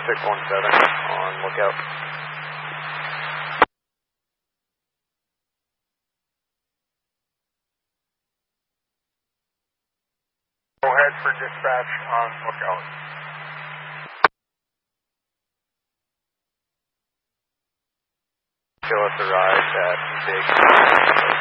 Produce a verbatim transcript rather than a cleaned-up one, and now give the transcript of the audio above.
six one seven on lookout. Go ahead for dispatch on lookout. Show us arrived at Big